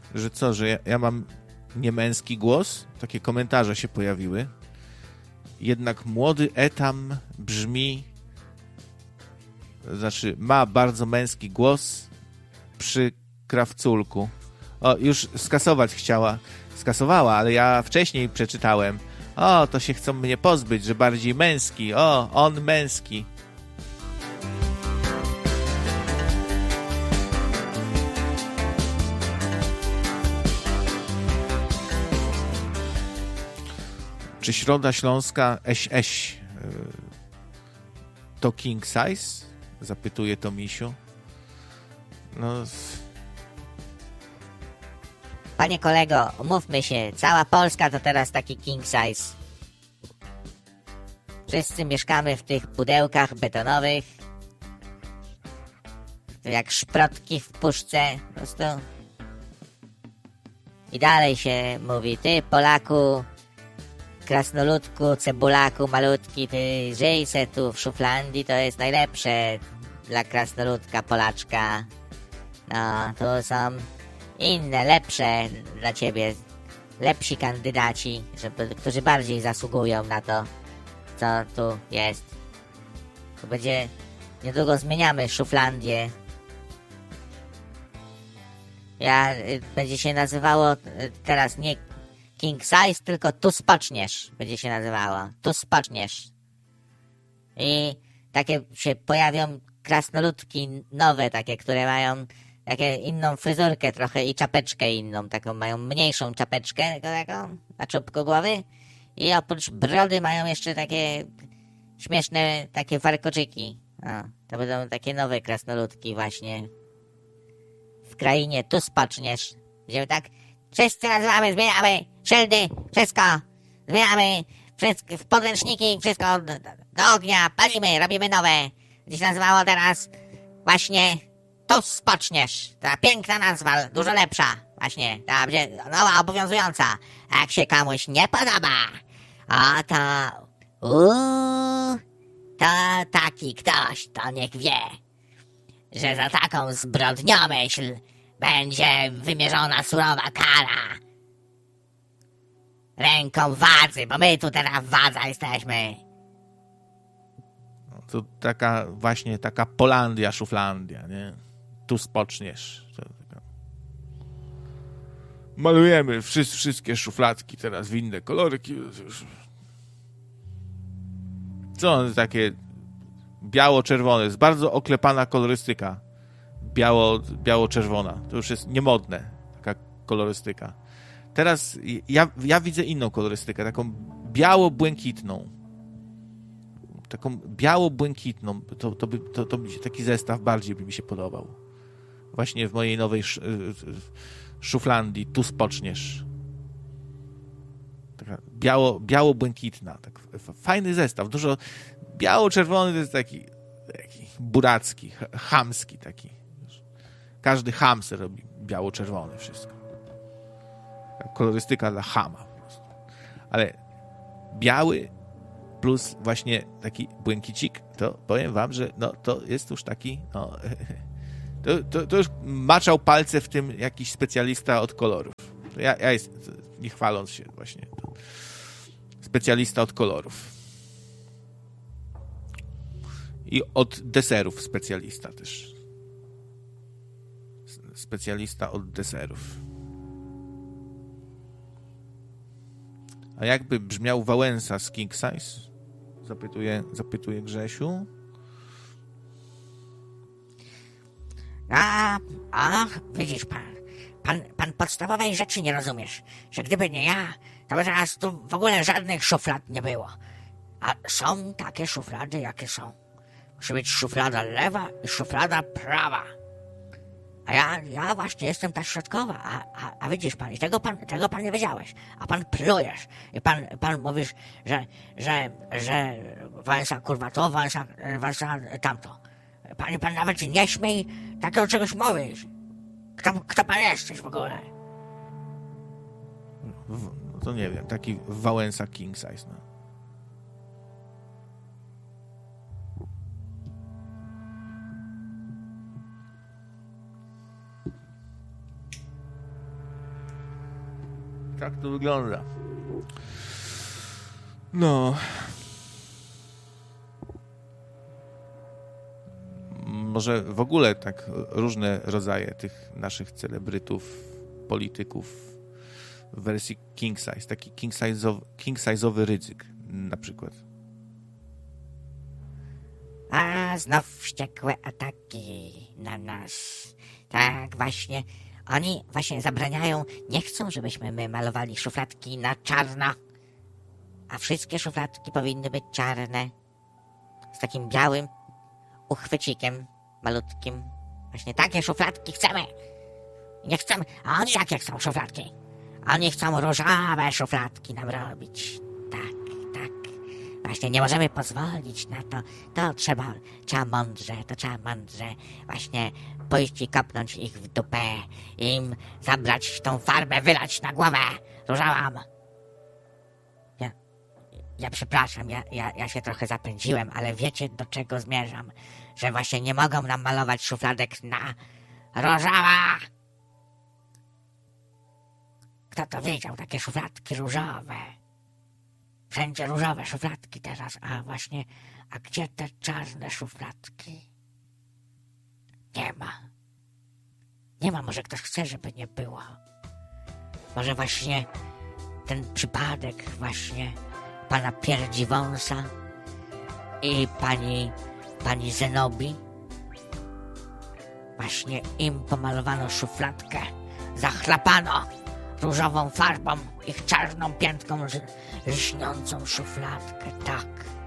że co, że ja mam niemęski głos? Takie komentarze się pojawiły. Jednak młody Etam brzmi, znaczy ma bardzo męski głos przy krawculku. O, już skasowała, ale ja wcześniej przeczytałem. O, to się chcą mnie pozbyć, że bardziej męski. O, on męski. Czy Środa Śląska to king size? Zapytuje Tomisiu. No... Panie kolego, umówmy się, cała Polska to teraz taki king size. Wszyscy mieszkamy w tych pudełkach betonowych, jak szprotki w puszce, po prostu. I dalej się mówi, ty Polaku, krasnoludku, cebulaku malutki, ty żyj se tu w Szuflandii, to jest najlepsze dla krasnoludka Polaczka. No, tu są inne, lepsze dla ciebie, lepsi kandydaci, którzy bardziej zasługują na to, co tu jest. Tu niedługo zmieniamy Szuflandię. Będzie się nazywało teraz nie king size, tylko tu spoczniesz będzie się nazywało. Tu spoczniesz. I takie się pojawią krasnoludki nowe, takie, które mają takie inną fryzurkę trochę i czapeczkę inną, taką mają mniejszą czapeczkę taką na czubku głowy i oprócz brody mają jeszcze takie śmieszne takie warkoczyki. To będą takie nowe krasnoludki właśnie w krainie tu spoczniesz. Będziemy tak wszyscy nazywamy, zmieniamy szyldy, wszystko zmieniamy, wszystko, w podręczniki, wszystko do ognia, palimy, robimy nowe. Będzie się nazywało teraz właśnie tu spoczniesz. Ta piękna nazwa, dużo lepsza. Właśnie, ta będzie nowa, obowiązująca. A jak się komuś nie podoba, to taki ktoś, to niech wie, że za taką zbrodniomyśl będzie wymierzona surowa kara. Ręką władzy, bo my tu teraz władza jesteśmy. To taka Polandia, Szuflandia, nie? Tu spoczniesz. Malujemy wszystkie szufladki teraz w inne kolorki. Co one takie biało-czerwone? Jest bardzo oklepana kolorystyka. Biało-czerwona. To już jest niemodne, taka kolorystyka. Teraz ja widzę inną kolorystykę, taką biało-błękitną. Taką biało-błękitną. To by się, taki zestaw bardziej by mi się podobał. Właśnie w mojej nowej Szuflandii. Tu spoczniesz. Taka biało-błękitna. Tak, fajny zestaw. Dużo biało-czerwony to jest taki buracki, chamski taki. Każdy cham se robi biało-czerwony wszystko. Kolorystyka dla chama po prostu. Ale biały plus właśnie taki błękicik, to powiem wam, że no, to jest już taki to już maczał palce w tym jakiś specjalista od kolorów. Ja jest, nie chwaląc się właśnie, specjalista od kolorów. I od deserów specjalista też. Specjalista od deserów. A jakby brzmiał Wałęsa z King Size? Zapytuje Grzesiu. Widzisz pan podstawowej rzeczy nie rozumiesz, że gdyby nie ja, to by teraz tu w ogóle żadnych szuflad nie było. A są takie szuflady, jakie są. Musi być szuflada lewa i szuflada prawa. A ja właśnie jestem ta środkowa, a widzisz pan, i tego pan nie wiedziałeś, a pan plujesz i pan mówisz, że Wałęsa kurwa to, Wałęsa tamto. Pan nawet nie śmiej takiego czegoś mówić. Kto pan jesteś w ogóle? No to nie wiem, taki Wałęsa King Size, no. Tak to wygląda. No. Może w ogóle tak różne rodzaje tych naszych celebrytów, polityków w wersji king size. Taki king size'owy Rydzyk na przykład. A znów wściekłe ataki na nas. Tak, właśnie. Oni właśnie zabraniają, nie chcą, żebyśmy my malowali szufladki na czarno. A wszystkie szufladki powinny być czarne. Z takim białym uchwycikiem malutkim. Właśnie takie szufladki chcemy. Nie chcemy, a oni jakie chcą szufladki? Oni chcą różowe szufladki nam robić. Tak. Właśnie nie możemy pozwolić na to. To trzeba mądrze właśnie pójść i kopnąć ich w dupę. Im zabrać tą farbę, wylać na głowę różową. Ja przepraszam, ja się trochę zapędziłem, ale wiecie, do czego zmierzam? Że właśnie nie mogą nam malować szufladek na różowa. Kto to wiedział? Takie szufladki różowe. Wszędzie różowe szufladki teraz, a gdzie te czarne szufladki? Nie ma, może ktoś chce, żeby nie było. Może właśnie ten przypadek właśnie pana Pierdziwąsa i pani Zenobi, właśnie im pomalowano szufladkę, zachlapano różową farbą ich czarną piętką lśniącą szufladkę, tak.